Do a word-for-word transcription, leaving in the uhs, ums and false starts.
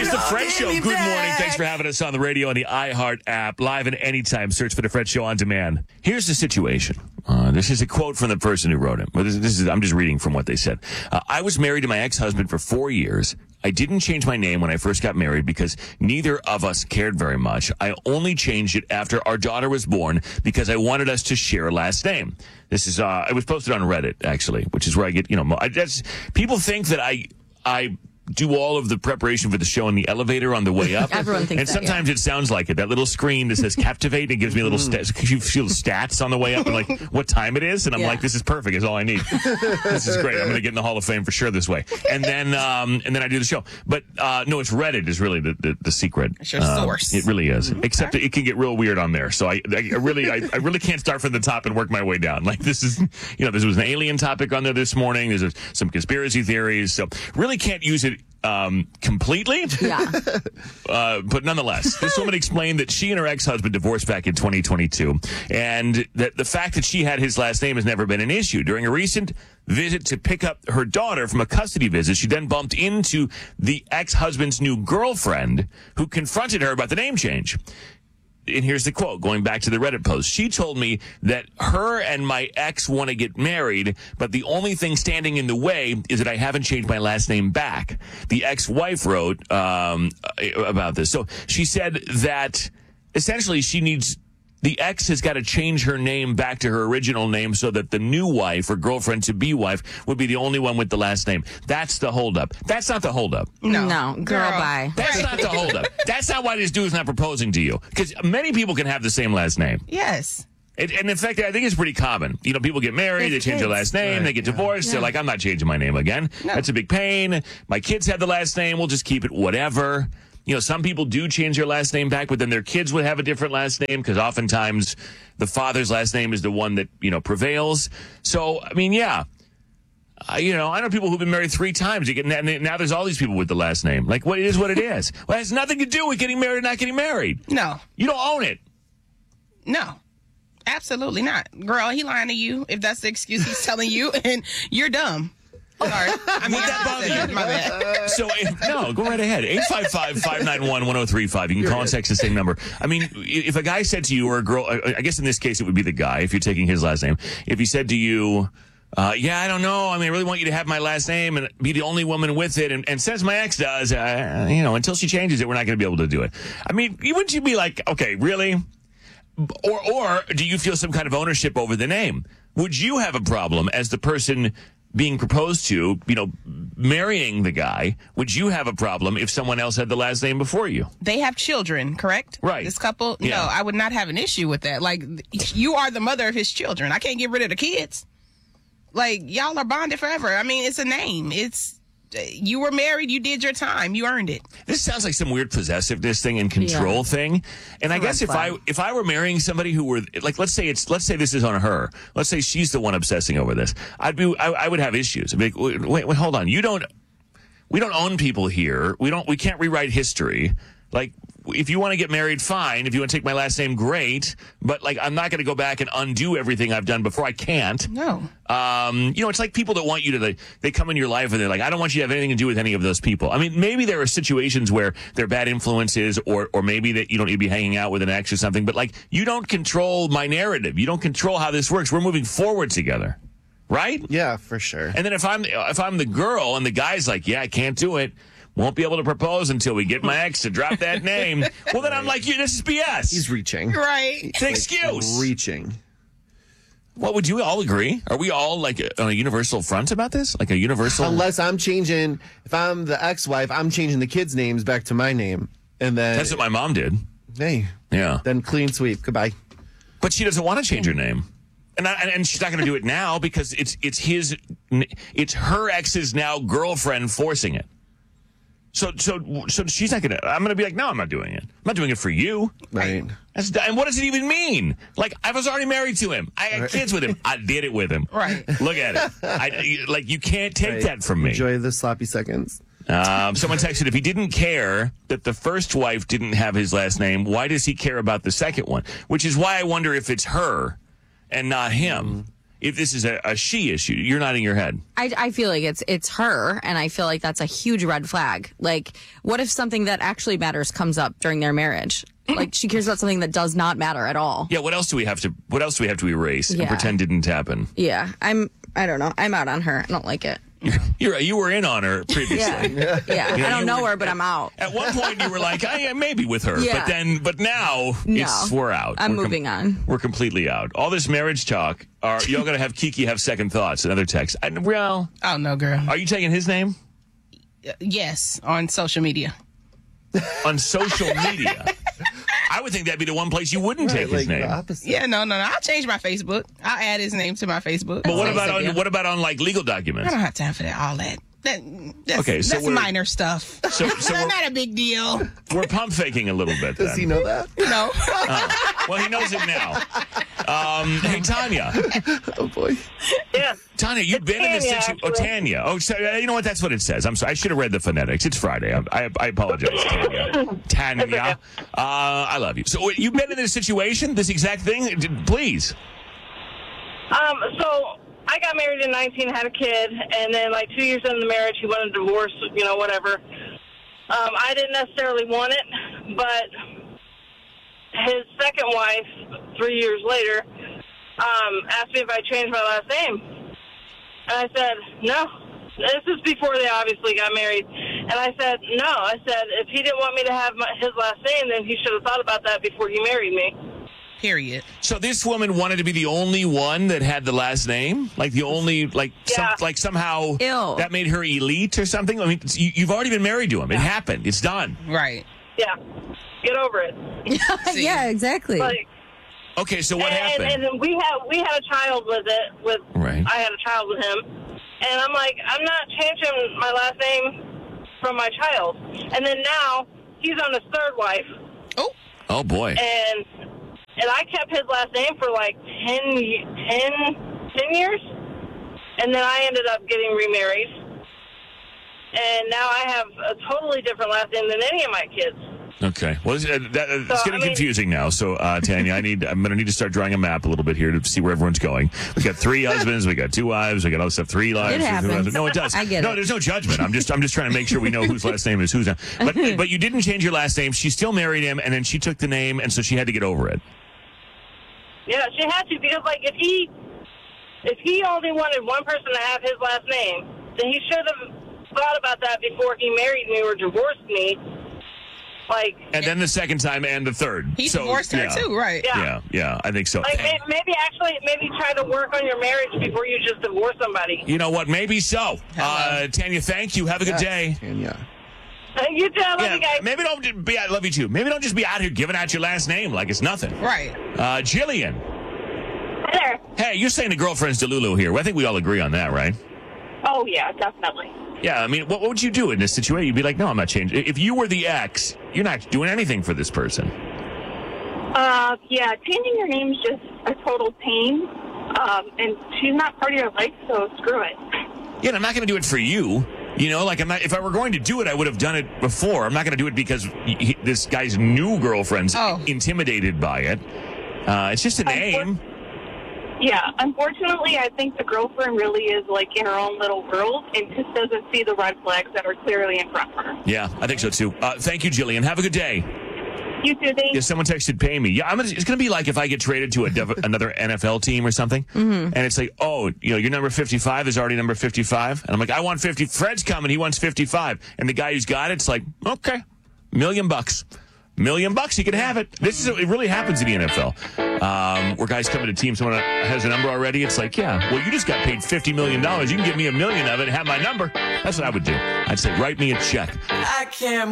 It's the Fred Show. Good morning. Thanks for having us on the radio and the iHeart app. Live and anytime. Search for the Fred Show on demand. Here's the situation. Uh, this is a quote from the person who wrote it. Well, this, this is, I'm just reading from what they said. Uh, I was married to my ex-husband for four years. I didn't change my name when I first got married because neither of us cared very much. I only changed it after our daughter was born because I wanted us to share a last name. This is, uh, it was posted on Reddit, actually, which is where I get, you know, I, that's, people think that I, I, do all of the preparation for the show in the elevator on the way up. Everyone thinks And that, sometimes yeah. it sounds like it. That little screen that says Captivate, it gives me a little stats. You feel stats on the way up and like what time it is. And I'm yeah. like, this is perfect. It's all I need. This is great. I'm going to get in the Hall of Fame for sure this way. And then um, and then I do the show. But uh, no, it's Reddit is really the, the, the secret. It's your Um, source. it really is. Mm-hmm. Except okay. it can get real weird on there. So I, I really I, I really can't start from the top and work my way down. Like this is, you know, this was an alien topic on there this morning. There's a, some conspiracy theories. So really can't use it um completely. Yeah. Uh, but nonetheless, this woman explained that she and her ex-husband divorced back in twenty twenty-two, and that the fact that she had his last name has never been an issue. During a recent visit to pick up her daughter from a custody visit, she then bumped into the ex-husband's new girlfriend, who confronted her about the name change. And here's the quote, going back to the Reddit post. She told me that her and my ex want to get married, but the only thing standing in the way is that I haven't changed my last name back. The ex-wife wrote um, about this. So she said that essentially she needs... The ex has got to change her name back to her original name so that the new wife or girlfriend-to-be wife would be the only one with the last name. That's the holdup. That's not the holdup. No, no girl, Girl. bye. That's not the holdup. That's not why this dude's not proposing to you. Because many people can have the same last name. Yes. And, and in fact, I think it's pretty common. You know, people get married, It's they change their kids. last name, Right, they get yeah. divorced. Yeah. They're like, I'm not changing my name again. No. That's a big pain. My kids have the last name. We'll just keep it whatever. You know, some people do change their last name back, but then their kids would have a different last name because oftentimes the father's last name is the one that, you know, prevails. So, I mean, yeah. Uh, you know, I know people who've been married three times. You get, now, now there's all these people with the last name. Like, what it is what it is. Well, it has nothing to do with getting married or not getting married. No. You don't own it. No. Absolutely not. Girl, he lying to you if that's the excuse he's telling you, and you're dumb. Sorry. I mean, Would that bother you? my bad. So, if, no, go right ahead. eight five five, five nine one, one oh three five. You can call and text the same number. I mean, if a guy said to you, or a girl, I guess in this case it would be the guy, if you're taking his last name. If he said to you, uh, yeah, I don't know. I mean, I really want you to have my last name and be the only woman with it. And, and since my ex does, uh, you know, until she changes it, we're not going to be able to do it. I mean, wouldn't you be like, okay, really? Or, or do you feel some kind of ownership over the name? Would you have a problem as the person being proposed to, you know, marrying the guy? Would you have a problem if someone else had the last name before you? They have children, correct? Right. This couple? Yeah. No, I would not have an issue with that. Like, you are the mother of his children. I can't get rid of the kids. Like, y'all are bonded forever. I mean, it's a name. It's, you were married, you did your time, you earned it. This sounds like some weird possessiveness thing and control Yeah. thing. And I a guess red if I flag. if I were marrying somebody who were like, let's say it's let's say this is on her. Let's say she's the one obsessing over this. I'd be I, I would have issues. I'd be like, wait, wait, wait, hold on. You don't. We don't own people here. We don't. We can't rewrite history. Like, if you want to get married, fine. If you want to take my last name, great. But like, I'm not going to go back and undo everything I've done before. I can't. No. Um, you know, it's like people that want you to, like, they come in your life and they're like, I don't want you to have anything to do with any of those people. I mean, maybe there are situations where they're bad influences, or, or maybe that you don't need to be hanging out with an ex or something, but like, you don't control my narrative. You don't control how this works. We're moving forward together. Right? Yeah, for sure. And then if I'm, if I'm the girl and the guy's like, yeah, I can't do it. Won't be able to propose until we get my ex to drop that name. Well, then I'm like, you, this is B S. He's reaching. Right. It's an excuse. Reaching. What, would you all agree? Are we all like on a universal front about this? Like a universal? Unless I'm changing, if I'm the ex-wife, I'm changing the kids' names back to my name. And then, That's what my mom did. hey, Yeah. then clean sweep. Goodbye. But she doesn't want to change her name. And, I, and she's not going to do it now because it's it's his, it's her ex's now girlfriend forcing it. So so so she's not going to, I'm going to be like, no, I'm not doing it. I'm not doing it for you. Right. That's, and what does it even mean? Like, I was already married to him. I had kids with him. I did it with him. Right. Look at it. I, like, you can't take Right. that from me. Enjoy the sloppy seconds. Um, someone texted, if he didn't care that the first wife didn't have his last name, why does he care about the second one? Which is why I wonder if it's her and not him. if this is a, a she issue. You're nodding your head. I, I feel like it's it's her, and I feel like that's a huge red flag. Like, what if something that actually matters comes up during their marriage? Like, she cares about something that does not matter at all. Yeah, what else do we have to what else do we have to erase and Yeah. pretend didn't happen? Yeah, I'm, I don't know. I'm out on her. I don't like it. You're right. You were in on her previously. Yeah. Yeah. You know, I don't you know were- her, but I'm out. At one point, you were like, I am maybe with her, Yeah. but then, but now No. it's we're out. I'm We're moving on. We're completely out. All this marriage talk. Are y'all gonna have Kiki have second thoughts? Another text. I, well, Oh no, girl. are you taking his name Yes, on social media. on social media? I would think that'd be the one place you wouldn't take like his name. the opposite. Yeah, no, no, no. I'll change my Facebook. I'll add his name to my Facebook. But what Say about something. on what about on like legal I documents? don't have time for that. All that. that that's, Okay, so that's we're- minor stuff. So- so we're- not a big deal. We're pump faking a little bit. Does then. he know that? No. Well, he knows it now. Um, hey, Tanya. Oh boy. Yeah. Tanya, you've been in this Tanya, situation. Oh, actually. Tanya. Oh, so, uh, you know what? That's what it says. I'm sorry. I should have read the phonetics. It's Friday. I, I, I apologize, Tanya. Tanya. Uh, I love you. So, wait, you've been in this situation, this exact thing? D- Please. Um, so I got married in nineteen, had a kid, and then like two years into the marriage, he wanted a divorce, you know, whatever. Um, I didn't necessarily want it, but his second wife, three years later, um, asked me if I changed my last name. And I said, no. This is before they obviously got married. And I said, no. I said, if he didn't want me to have my, his last name, then he should have thought about that before he married me. Period. So this woman wanted to be the only one that had the last name? Like the only, like, Yeah. some, like somehow Ew. that made her elite or something? I mean, it's- you, you've already been married to him. It happened. It's done. Right. Yeah. Get over it. See. Yeah, exactly. Like, Okay, so what and, happened? And, and we had we had a child with it. With Right. I had a child with him, and I'm like, I'm not changing my last name from my child. And then now he's on his third wife, Oh, Oh, boy. and and I kept his last name for like ten, ye- ten, ten years, and then I ended up getting remarried, and now I have a totally different last name than any of my kids. Okay. Well, it's, uh, that, uh, it's So, getting I mean- confusing now. So, uh, Tanya, I need, I'm going to need to start drawing a map a little bit here to see where everyone's going. We got three husbands, we got two wives, we got all this stuff, three lives. It two happens. husbands. No, it does. I get no, it. there's no judgment. I'm just, I'm just trying to make sure we know whose last name is whose. But, but you didn't change your last name. She still married him, and then she took the name, and so she had to get over it. Yeah, she had to, because like if he if he only wanted one person to have his last name, then he should have thought about that before he married me or divorced me. Like, And then the second time and the third. he So, divorced her yeah. too, right? Yeah. Yeah, yeah, I think so. like may- maybe actually maybe try to work on your marriage before you just divorce somebody. You know what? Maybe so. Uh, Tanya, thank you. Have a good day. Tanya. You too, I love Yeah, you guys. maybe don't just be. I love you too. Maybe don't just be out here giving out your last name like it's nothing. Right. Uh, Jillian. Hi there. Hey, you're saying the girlfriend's Delulu here. Well, I think we all agree on that, right? Oh yeah, definitely. Yeah, I mean, what, what would you do in this situation? You'd be like, no, I'm not changing. If you were the ex, you're not doing anything for this person. Uh, yeah, changing your name's just a total pain. Um, and she's not part of your life, so screw it. Yeah, and I'm not going to do it for you. You know, like I'm not. If I were going to do it, I would have done it before. I'm not going to do it because he, he- this guy's new girlfriend's Oh. intimidated by it. Uh, it's just a name. Yeah, unfortunately, I think the girlfriend really is like in her own little world and just doesn't see the red flags that are clearly in front of her. Yeah, I think so too. Uh, thank you, Jillian. Have a good day. You two, thanks. Yeah, someone texted, pay me. Yeah, I'm gonna, it's going to be like if I get traded to a dev, another N F L team or something, and it's like, oh, you know, your number fifty-five is already number fifty-five, and I'm like, I want fifty. Fred's coming, he wants fifty-five, and the guy who's got it's like, okay, million bucks, million bucks, he can have it. This is it. Really happens in the N F L, um, where guys come to team, someone has a number already. It's like, yeah, well, you just got paid fifty million dollars. You can give me a million of it and have my number. That's what I would do. I'd say, write me a check. I can't